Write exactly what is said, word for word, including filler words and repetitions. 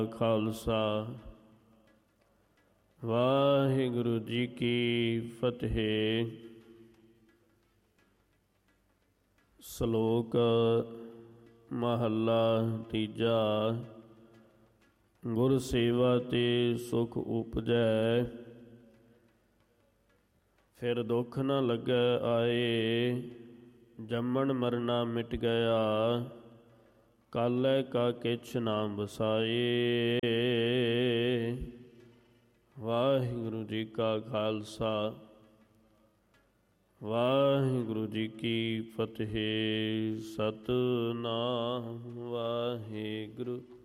ਖਾਲਸਾ ਵਾਹਿਗੁਰੂ ਜੀ ਕੀ ਫਤਿਹ। ਸ਼ਲੋਕ ਮਹੱਲਾ ਤੀਜਾ। ਗੁਰ ਸੇਵਾ ਤੇ ਸੁਖ ਉਪਜੈ, ਫਿਰ ਦੁੱਖ ਨ ਲੱਗੈ ਆਏ। ਜੰਮਣ ਮਰਨਾ ਮਿਟ ਗਿਆ, ਕਾਲੈ ਕਾ ਕਿਛ ਨਾ ਵਸਾਏ। ਵਾਹਿਗੁਰੂ ਜੀ ਕਾ ਖਾਲਸਾ ਵਾਹਿਗੁਰੂ ਜੀ ਕੀ ਫਤਿਹ। ਸਤਿਨਾਮ ਵਾਹਿਗੁਰੂ।